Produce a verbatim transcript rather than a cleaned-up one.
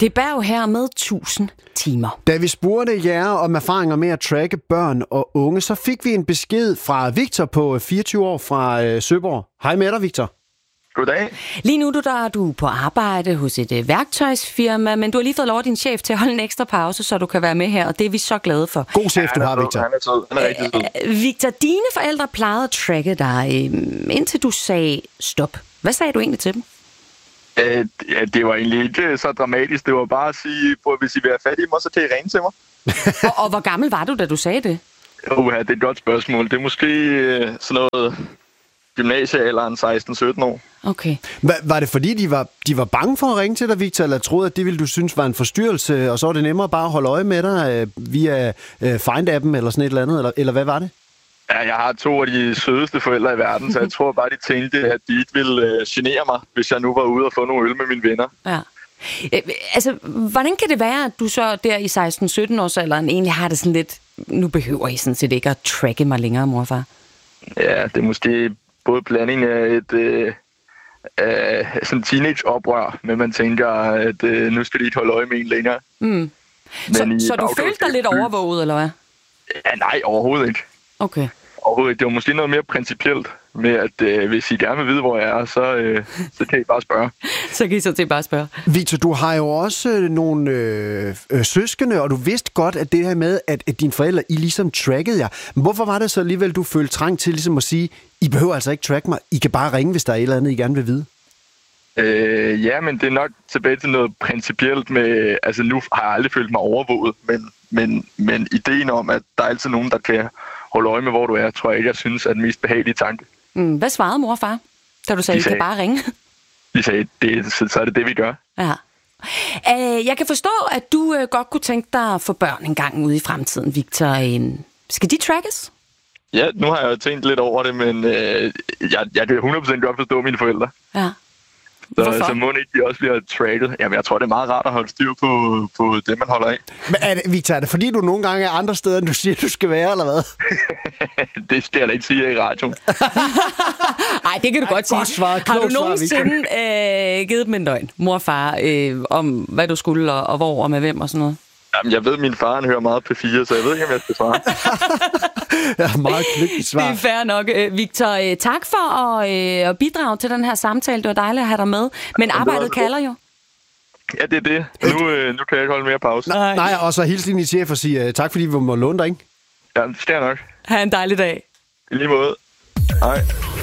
Til Berg her med tusind timer. Da vi spurgte jer om erfaringer med at tracke børn og unge, så fik vi en besked fra Victor på fireogtyve år fra øh, Søborg. Hej med dig, Victor. Goddag. Lige nu der er du på arbejde hos et øh, værktøjsfirma, men du har lige fået lov af din chef til at holde en ekstra pause, så du kan være med her, og det er vi så glade for. God chef, du har, Victor. Han er sød. Han er rigtig sød. Øh, Victor, dine forældre plejede at tracke dig, øh, indtil du sagde stop. Hvad sagde du egentlig til dem? Øh, ja, det var egentlig ikke så dramatisk. Det var bare at sige, at hvis I vil have fat i mig, så kan I ringe til mig. og, og hvor gammel var du, da du sagde det? Uh, det er et godt spørgsmål. Det er måske øh, sådan noget gymnasiealderen seksten sytten år. Okay. Var, var det fordi, de var, de var bange for at ringe til dig, Victor, eller troede, at det ville du synes var en forstyrrelse, og så var det nemmere bare at holde øje med dig øh, via øh, Find-appen eller sådan et eller andet, eller, eller hvad var det? Ja, jeg har to af de sødeste forældre i verden, så jeg tror bare, de tænkte, at de ikke ville øh, genere mig, hvis jeg nu var ude og få nogle øl med mine venner. Ja. Øh, altså, hvordan kan det være, at du så der i seksten sytten års alderen egentlig har det sådan lidt, nu behøver I sådan set ikke at tracke mig længere, mor og far? Ja, det er måske både blanding af et øh, øh, sådan teenage-oprør, men man tænker, at øh, nu skal de ikke holde øje med en længere. Mm. Så, så du følte dig lidt overvåget, eller hvad? Ja, nej, overhovedet ikke. Okay. Overhovedet ikke. Det var måske noget mere principielt med, at øh, hvis I gerne vil vide, hvor jeg er, så, øh, så kan I bare spørge. Så kan I så til bare spørge. Victor, du har jo også øh, nogle øh, øh, søskende, og du vidste godt, at det her med, at, at dine forældre, I ligesom trackede jer. Men hvorfor var det så alligevel, du følte trang til ligesom at sige, I behøver altså ikke track mig, I kan bare ringe, hvis der er et eller andet, I gerne vil vide? Øh, ja, men det er nok tilbage til noget principielt med, altså nu har jeg aldrig følt mig overvåget, men, men, men ideen om, at der er altid nogen, der kan holde øje med, hvor du er, tror jeg ikke, jeg synes er den mest behagelige tanke. Mm, hvad svarede mor og far, da du sagde, de sagde, I kan bare ringe? De sagde, det, så, så er det det, vi gør. Ja. Uh, jeg kan forstå, at du uh, godt kunne tænke dig at få børn en gang ude i fremtiden, Victor. Uh, skal de trackes? Ja, nu har jeg jo tænkt lidt over det, men øh, jeg, jeg kan hundrede procent godt forstå mine forældre. Ja. Så, så må ikke de også bliver tracket. Jamen, jeg tror, det er meget rart at holde styr på, på det, man holder af. Men er det, Victor, er det fordi, du nogle gange er andre steder, end du siger, du skal være, eller hvad? Det skal jeg da ikke sige i radioen. Nej, det kan du Ej, godt sige. Svar, har du nogensinde øh, givet dem en døgn, mor og far, øh, om hvad du skulle, og, og hvor, og med hvem og sådan noget? Jamen, jeg ved, at min far han hører meget P fire, så jeg ved ikke, om jeg skal svare. Ja, meget kløgtigt svar. Det er fair nok. Victor, tak for at, at bidrage til den her samtale. Det var dejligt at have dig med. Men arbejdet kalder jo. Ja, det er det. Nu, øh, nu kan jeg ikke holde mere pause. Nej, Nej og så hilse din chef og sige tak, fordi vi må låne dig, ikke? Ja, det sker nok. Ha' en dejlig dag. I lige måde. Hej.